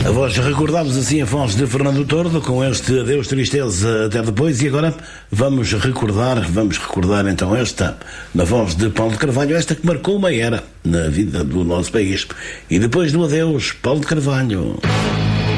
A voz, recordámos assim a voz de Fernando Tordo com este adeus tristeza até depois, e agora vamos recordar então esta, na voz de Paulo de Carvalho, esta que marcou uma era na vida do nosso país. E depois do adeus, Paulo de Carvalho.